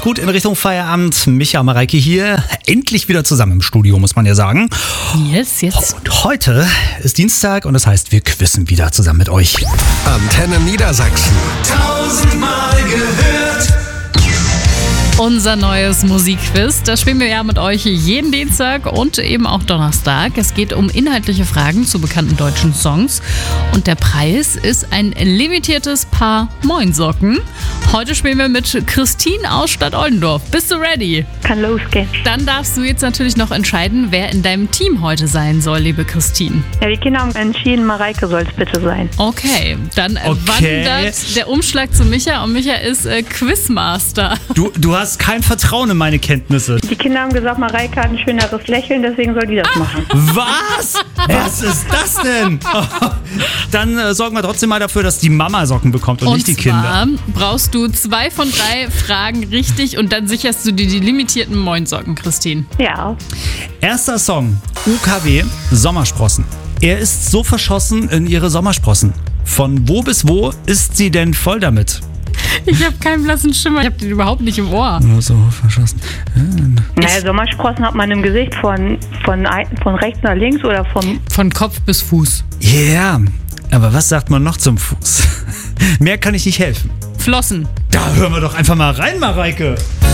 gut in Richtung Feierabend. Micha und Mareike hier. Endlich wieder zusammen im Studio, muss man ja sagen. Yes. Und heute ist Dienstag und das heißt, wir quizzen wieder zusammen mit euch. Antenne Niedersachsen. 1000-mal gehört. Unser neues Musikquiz, das spielen wir ja mit euch jeden Dienstag und eben auch Donnerstag. Es geht um inhaltliche Fragen zu bekannten deutschen Songs und der Preis ist ein limitiertes Paar Moinsocken. Heute spielen wir mit Christine aus Stadt-Oldendorf. Bist du ready? Kann losgehen. Dann darfst du jetzt natürlich noch entscheiden, wer in deinem Team heute sein soll, liebe Christine. Ja, die Kinder haben entschieden, Mareike soll es bitte sein. Okay, dann wandert der Umschlag zu Micha und Micha ist Quizmaster. Du hast kein Vertrauen in meine Kenntnisse. Die Kinder haben gesagt, Mareike hat ein schöneres Lächeln, deswegen soll die das machen. Was? Was ist das denn? Dann sorgen wir trotzdem mal dafür, dass die Mama Socken bekommt und nicht die Kinder. Und zwar brauchst du 2 von 3 Fragen richtig und dann sicherst du dir die limitierten Moinsocken, Christine. Ja. Erster Song, UKW, Sommersprossen. Er ist so verschossen in ihre Sommersprossen. Von wo bis wo ist sie denn voll damit? Ich habe keinen blassen Schimmer, ich habe den überhaupt nicht im Ohr. Nur so verschossen. Naja, Sommersprossen hat man im Gesicht von rechts nach links oder Von Kopf bis Fuß. Ja, aber was sagt man noch zum Fuß? Mehr kann ich nicht helfen. Flossen. Da hören wir doch einfach mal rein, Mareike.